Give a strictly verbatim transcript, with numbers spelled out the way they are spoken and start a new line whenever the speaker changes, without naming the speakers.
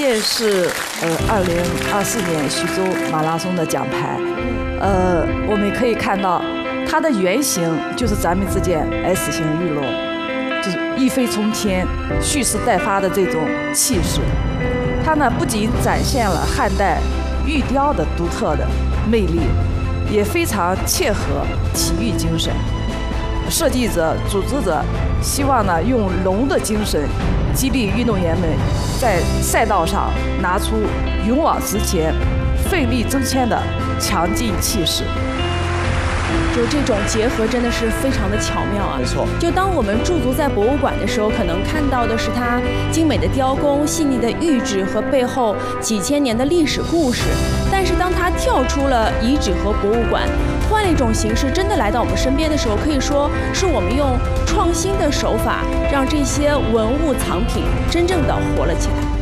件是呃二零二四年徐州马拉松的奖牌，呃，我们可以看到它的原型就是咱们这件 S 型玉龙，就是一飞冲天、蓄势待发的这种气势。它呢不仅展现了汉代玉雕的独特的魅力，也非常切合体育精神。设计者、组织者希望呢用龙的精神，激励运动员们在赛道上拿出勇往直前、奋力争先的强劲气势。
就这种结合真的是非常的巧妙啊！
没错。
就当我们驻足在博物馆的时候，可能看到的是它精美的雕工、细腻的玉质和背后几千年的历史故事。但是当它跳出了遗址和博物馆，换了一种形式，真的来到我们身边的时候，可以说是我们用创新的手法，让这些文物藏品真正的活了起来。